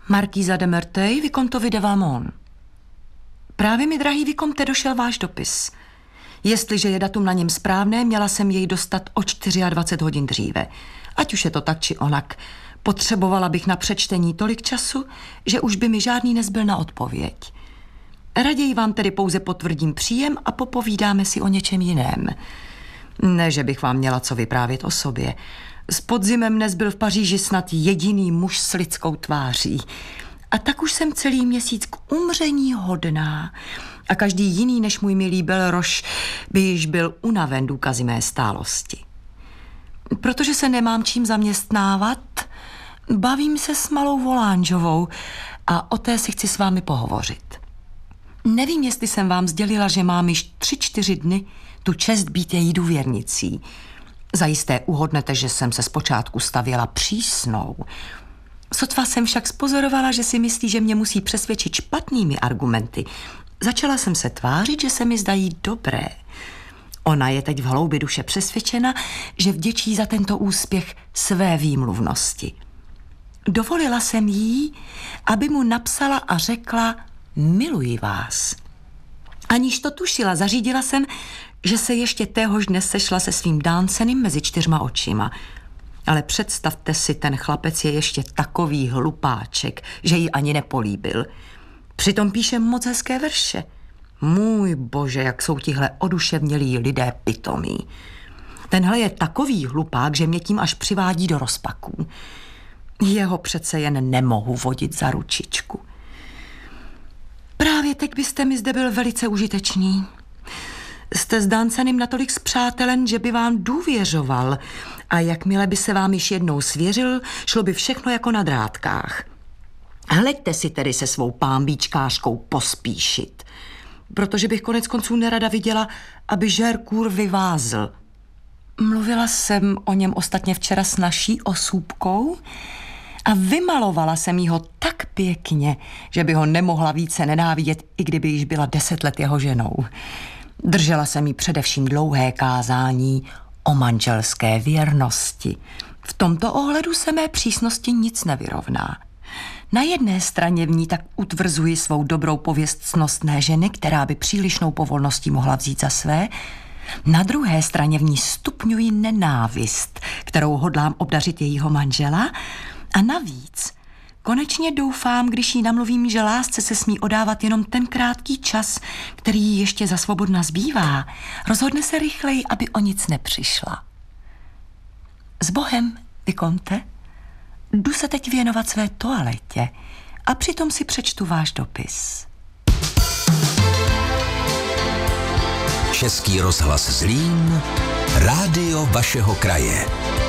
Markýza de Merteuil, Vicomtovi de Valmont. Právě mi, drahý Vicomte, došel váš dopis. Jestliže je datum na něm správné, měla jsem jej dostat o 24 hodin dříve. Ať už je to tak či onak. Potřebovala bych na přečtení tolik času, že už by mi žádný nezbyl na odpověď. Raději vám tedy pouze potvrdím příjem a popovídáme si o něčem jiném. Ne, že bych vám měla co vyprávět o sobě. S podzimem nezbyl v Paříži snad jediný muž s lidskou tváří. A tak už jsem celý měsíc k umření hodná. A každý jiný než můj milý Belroš by již byl unaven důkazy mé stálosti. Protože se nemám čím zaměstnávat, bavím se s malou Volanžovou a o té si chci s vámi pohovořit. Nevím, jestli jsem vám sdělila, že mám již 3-4 dny tu čest být její důvěrnicí. Zajisté uhodnete, že jsem se zpočátku stavěla přísnou. Sotva jsem však spozorovala, že si myslí, že mě musí přesvědčit špatnými argumenty. Začala jsem se tvářit, že se mi zdají dobré. Ona je teď v hloubi duše přesvědčena, že vděčí za tento úspěch své výmluvnosti. Dovolila jsem jí, aby mu napsala a řekla: miluji vás. Aniž to tušila, zařídila jsem, že se ještě téhož dne sešla se svým Dáncenem mezi 4 očima. Ale představte si, ten chlapec je ještě takový hlupáček, že ji ani nepolíbil. Přitom píše moc hezké verše. Můj bože, jak jsou tihle oduševnělí lidé pitomí. Tenhle je takový hlupák, že mě tím až přivádí do rozpaků. Jeho přece jen nemohu vodit za ručičku. Právě teď byste mi zde byl velice užitečný. Jste s Dáncenem natolik spřátelen, že by vám důvěřoval a jakmile by se vám již jednou svěřil, šlo by všechno jako na drátkách. Hleďte si tedy se svou pánbíčkářkou pospíšit, protože bych konec konců nerada viděla, aby Žerkůr vyvázl. Mluvila jsem o něm ostatně včera s naší osůbkou a vymalovala jsem jí ho tak pěkně, že by ho nemohla více nenávidět, i kdyby již byla 10 let jeho ženou. Držela jsem jí především dlouhé kázání o manželské věrnosti. V tomto ohledu se mé přísnosti nic nevyrovná. Na jedné straně v ní tak utvrzuji svou dobrou pověst ctnostné ženy, která by přílišnou povolností mohla vzít za své. Na druhé straně v ní stupňuji nenávist, kterou hodlám obdařit jejího manžela. A navíc konečně doufám, když jí namluvím, že lásce se smí odávat jenom ten krátký čas, který jí ještě za svobodna zbývá, rozhodne se rychleji, aby o nic nepřišla. S Bohem, Vicomte, jdu se teď věnovat své toaletě a přitom si přečtu váš dopis. Český rozhlas Zlín, rádio vašeho kraje.